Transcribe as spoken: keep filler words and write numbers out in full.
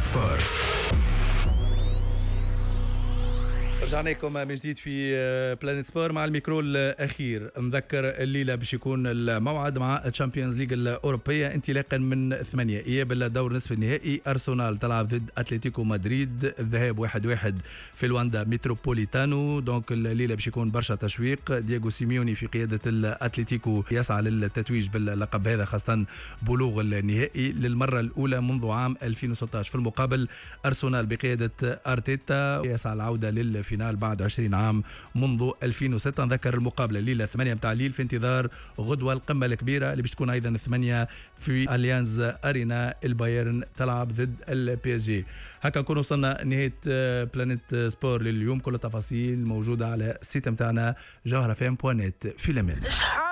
سبور. رجعنا لكم من جديد في بلانيت سبور مع الميكرو الأخير. نذكر الليلة باش يكون الموعد مع تشامبيونز ليج الأوروبية انطلاقا من ثمانية. إياب الدور نصف النهائي، أرسنال تلعب ضد أتلتيكو مدريد، الذهاب واحد واحد في الواندا متروبوليتانو. دونك الليلة باش يكون برشا تشويق. دييغو سيميوني في قيادة الأتلتيكو يسعى للتتويج باللقب هذا، خاصة بلوغ النهائي للمرة الأولى منذ عام ألفين وستة عشر. في المقابل أرسنال بقيادة أرتيتا يسعى العودة للفينال بعد عشرين عام منذ ألفين وستة. نذكر المقابله الليله ثمانية متاع الليل في انتظار غدوه القمه الكبيره اللي باش تكون ايضا ثمانية في اليانز ارينا. البايرن تلعب ضد البي اس جي. هكا نكون وصلنا نهايه بلانيت سبور لليوم. كل التفاصيل موجوده على السيت متاعنا جوهره فام بوانت. في الامان.